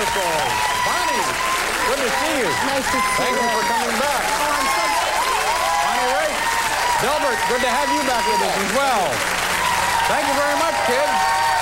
Commercials. Bonnie, good to see you. Nice to see you. Thank you for coming back. Oh, I'm so Bonnie Raitt. Delbert, good to have you back with us as well. Thank you very much, kids.